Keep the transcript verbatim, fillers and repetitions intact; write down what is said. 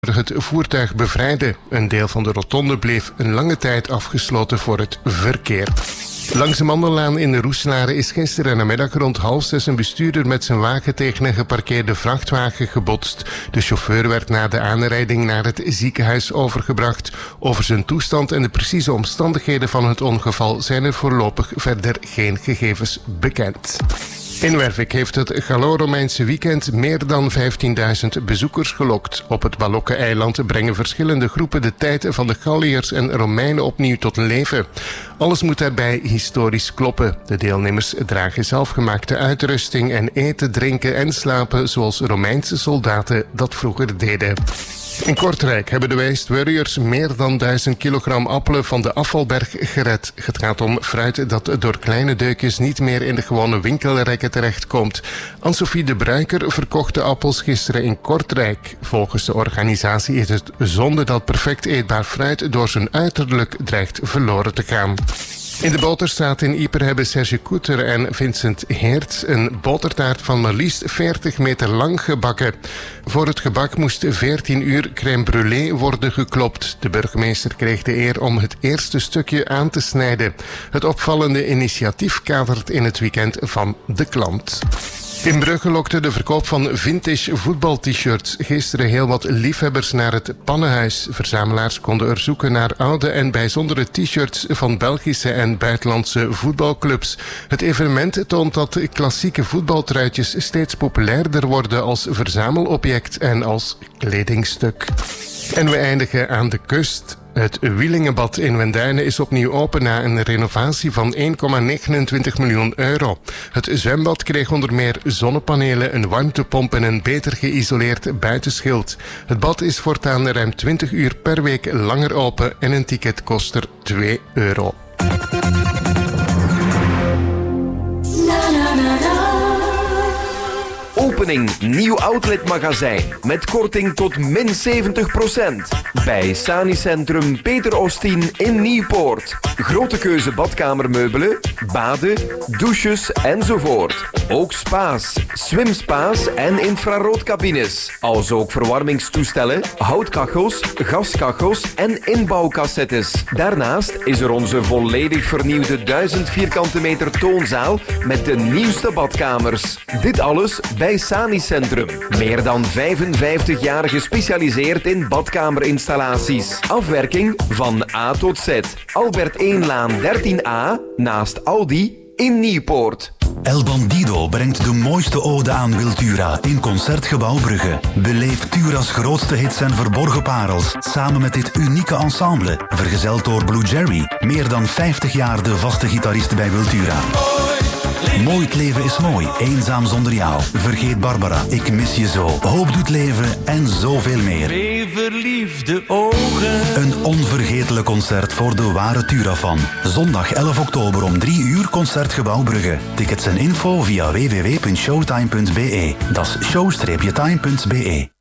het voertuig bevrijden. Een deel van de rotonde bleef een lange tijd afgesloten voor het verkeer. Langs de Mandellaan in de Roeselare is gisteren namiddag rond half zes een bestuurder met zijn wagen tegen een geparkeerde vrachtwagen gebotst. De chauffeur werd na de aanrijding naar het ziekenhuis overgebracht. Over zijn toestand en de precieze omstandigheden van het ongeval zijn er voorlopig verder geen gegevens bekend. In Wervik heeft het Gallo-Romeinse weekend meer dan vijftienduizend bezoekers gelokt. Op het Balokkeneiland brengen verschillende groepen de tijd van de Galliërs en Romeinen opnieuw tot leven. Alles moet daarbij historisch kloppen. De deelnemers dragen zelfgemaakte uitrusting en eten, drinken en slapen zoals Romeinse soldaten dat vroeger deden. In Kortrijk hebben de Waste Warriors meer dan duizend kilogram appelen van de afvalberg gered. Het gaat om fruit dat door kleine deukjes niet meer in de gewone winkelrekken terechtkomt. Anne-Sophie de Bruiker verkocht de appels gisteren in Kortrijk. Volgens de organisatie is het zonde dat perfect eetbaar fruit door zijn uiterlijk dreigt verloren te gaan. In de Boterstraat in Ieper hebben Serge Koeter en Vincent Heerts een botertaart van maar liefst veertig meter lang gebakken. Voor het gebak moest veertien uur crème brûlée worden geklopt. De burgemeester kreeg de eer om het eerste stukje aan te snijden. Het opvallende initiatief kadert in het weekend van de klant. In Brugge lokte de verkoop van vintage voetbal-t-shirts gisteren heel wat liefhebbers naar het Pannenhuis. Verzamelaars konden er zoeken naar oude en bijzondere t-shirts van Belgische en buitenlandse voetbalclubs. Het evenement toont dat klassieke voetbaltruitjes steeds populairder worden als verzamelobject en als kledingstuk. En we eindigen aan de kust. Het Wielingenbad in Wenduinen is opnieuw open na een renovatie van één komma negenentwintig miljoen euro. Het zwembad kreeg onder meer zonnepanelen, een warmtepomp en een beter geïsoleerd buitenschild. Het bad is voortaan ruim twintig uur per week langer open en een ticket kost er twee euro. Opening nieuw outletmagazijn met korting tot min zeventig procent. Bij Sani Centrum Peter Ostien in Nieuwpoort. Grote keuze badkamermeubelen, baden, douches enzovoort. Ook spa's, swimspa's en infraroodcabines. Als ook verwarmingstoestellen, houtkachels, gaskachels en inbouwcassettes. Daarnaast is er onze volledig vernieuwde duizend vierkante meter toonzaal met de nieuwste badkamers. Dit alles bij Sani Centrum. Meer dan vijfenvijftig jaar gespecialiseerd in badkamerinstallaties. Afwerking van A tot Z. Albert één-laan dertien A naast Aldi in Nieuwpoort. El Bandido brengt de mooiste ode aan Wiltura in Concertgebouw Brugge. Beleef Tura's grootste hits en verborgen parels samen met dit unieke ensemble. Vergezeld door Blue Jerry, meer dan vijftig jaar de vaste gitarist bij Wiltura. Mooi het leven is mooi, eenzaam zonder jou. Vergeet Barbara, ik mis je zo. Hoop doet leven en zoveel meer. Twee verliefde ogen. Een onvergetelijk concert voor de ware Tura-fan. Zondag elf oktober om drie uur Concertgebouw Brugge. Tickets en info via w w w punt showtime punt b e. Dat is show time punt b e.